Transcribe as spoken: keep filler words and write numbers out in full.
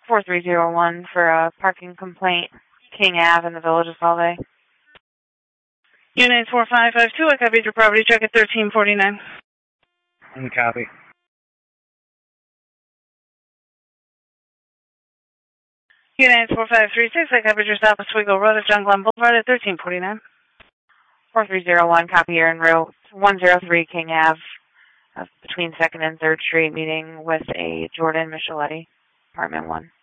four three zero one for a parking complaint, King Ave in the Village of Solvay. Unit four five five two, I copied your property check at thirteen forty-nine. Copy. Unit four five three six, I copied your South Oswego Road at John Glenn Boulevard at thirteen forty-nine. four three zero one, copy your en route, one oh three King Ave, uh, between second and third Street, meeting with a Jordan Micheletti, apartment one.